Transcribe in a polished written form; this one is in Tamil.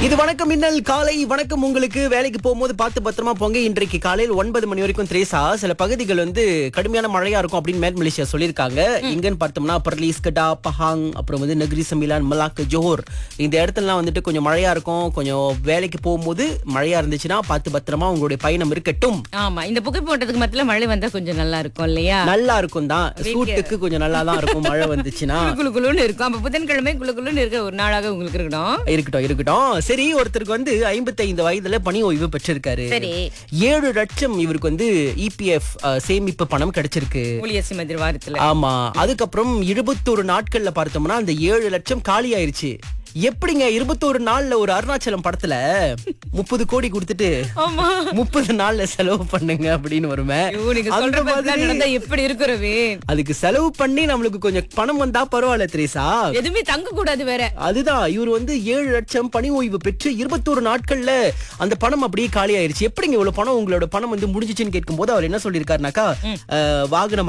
இது வணக்கம் மின்னல் காலை வணக்கம். உங்களுக்கு வேலைக்கு போகும்போது பார்த்து பத்திரமா போங்க. இன்றைக்கு காலையில் 9 மணி வரைக்கும் திரேசா சில பகுதிகள் கடுமையான மழையா இருக்கும் அப்படின்னு மேல் மலேசியா சொல்லியிருக்காங்க. எங்கன்னு பார்த்தோம்னா பர்லீஸ், கடா, பஹாங், அப்புறம் நெகிரி சமிலான், மலாக்கு, ஜோஹர் இந்த இடத்துலலாம் கொஞ்சம் மழையா இருக்கும். கொஞ்சம் வேலைக்கு போகும்போது மழையா இருந்துச்சுன்னா பார்த்து பத்திரமா உங்களுடைய பயணம் இருக்கட்டும். ஆமா, இந்த புகை போட்டதுக்கு மத்தியில மழை வந்தா கொஞ்சம் நல்லா இருக்கும் இல்லையா? நல்லா இருக்கும் தான், சூட்டுக்கு கொஞ்சம் நல்லா தான் இருக்கும் மழை வந்துச்சுன்னா. குளு குளுன்னு இருக்கும். அப்ப புதன்கிழமை குளு குளுன்னு இருக்கிற ஒரு நாளாக உங்களுக்கு இருக்கட்டும். சரி, ஒருத்தருக்கு 55 வயதுல பணி ஓய்வு பெற்றிருக்காரு. சரி, 7 லட்சம் இவருக்கு EPF சேமிப்பு பணம் கிடைச்சிருக்கு. ஊழியர் சிமதிர் வாரத்துல. ஆமா, அதுக்கப்புறம் 21 நாட்கள்ல பார்த்தோம்னா அந்த 7 லட்சம் காலி ஆயிருச்சு. எப்படிங்க 21 நாள்ல ஒரு அருணாச்சலம் படத்துல 30 கோடி கொடுத்துட்டு 30 நாள்ல செலவு பண்ணுங்க அப்படின்னு வருமே. அந்த மாதிரி நடந்தா எப்படி இருக்கிறவே? அதுக்கு செலவு பண்ணி நம்மளுக்கு கொஞ்சம் பணம் வந்தா பரவாயில்ல திரேசா. எதுவுமே தங்க கூடாது வேற. அதுதான், இவர் 7 லட்சம் பணி ஓய்வு பெற்று 21 நாட்கள்ல அந்த பணம் அப்படியே காலி ஆயிருச்சு. எப்படிங்க இவ்வளவு பணம், உங்களோட பணம் முடிஞ்சிச்சுன்னு கேட்கும் போது அவர் என்ன சொல்லியிருக்காருனாக்கா, வாகனம்